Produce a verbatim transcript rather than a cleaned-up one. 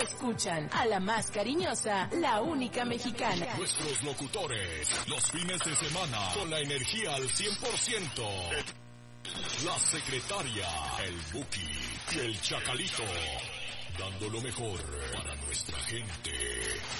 escuchan a la más cariñosa, la única mexicana. Nuestros locutores, los fines de semana, con la energía al cien por ciento. La secretaria, el Buki y el Chacalito, dando lo mejor para nuestra gente.